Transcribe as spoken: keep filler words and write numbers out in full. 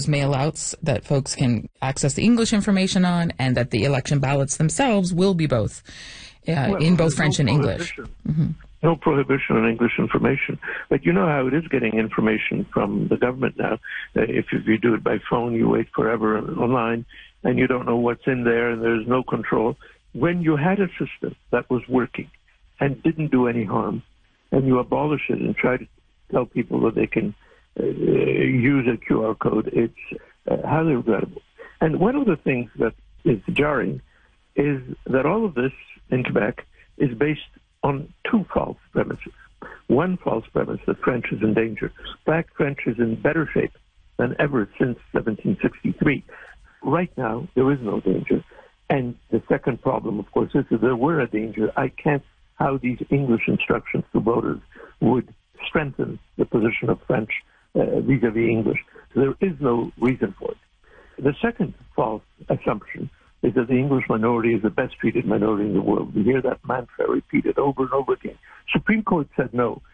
mail-outs that folks can access the English information on, and that the election ballots themselves will be both uh, well, in both French no and English. Mm-hmm. No prohibition on English information. But you know how it is getting information from the government now. Uh, if, if you do it by phone, you wait forever online, and you don't know what's in there, and there's no control. When you had a system that was working and didn't do any harm, and you abolish it and try to tell people that they can uh, use a Q R code, it's uh, highly regrettable. And one of the things that is jarring is that all of this in Quebec is based on two false premises. One false premise that French is in danger. In fact, French is in better shape than ever since seventeen sixty-three. Right now, there is no danger. And the second problem, of course, is if there were a danger, I can't how these English instructions to voters would strengthen the position of French uh, vis-a-vis English. So there is no reason for it. The second false assumption is that the English minority is the best treated minority in the world. We hear that mantra repeated over and over again. Supreme Court said no.